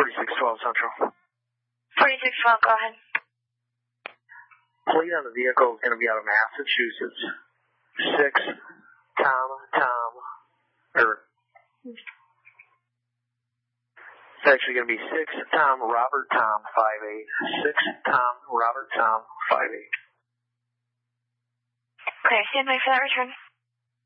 4612 Central. 4612, go ahead. Plate on the vehicle is going to be out of Massachusetts. 6 Tom, or it's actually going to be 6 Tom Robert Tom 58. 6 Tom Robert Tom 58. Okay, stand by for that return.